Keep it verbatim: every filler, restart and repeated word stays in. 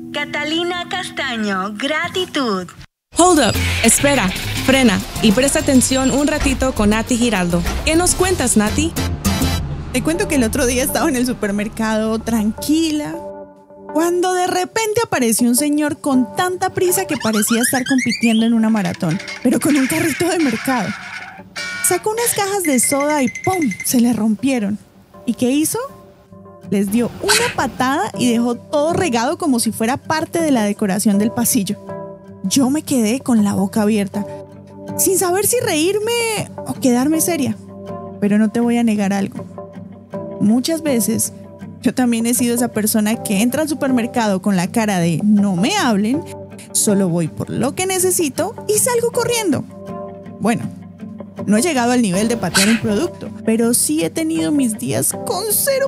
Catalina Castaño, gratitud. Hold up, espera, frena y presta atención un ratito con Nati Giraldo. ¿Qué nos cuentas, Nati? Te cuento que el otro día estaba en el supermercado tranquila, cuando de repente apareció un señor con tanta prisa que parecía estar compitiendo en una maratón, pero con un carrito de mercado. Sacó unas cajas de soda y ¡pum!, se le rompieron. ¿Y qué hizo? Les dio una patada y dejó todo regado como si fuera parte de la decoración del pasillo. Yo me quedé con la boca abierta, sin saber si reírme o quedarme seria. Pero no te voy a negar algo. Muchas veces yo también he sido esa persona que entra al supermercado con la cara de no me hablen, solo voy por lo que necesito y salgo corriendo. Bueno, no he llegado al nivel de patear un producto, pero sí he tenido mis días con cero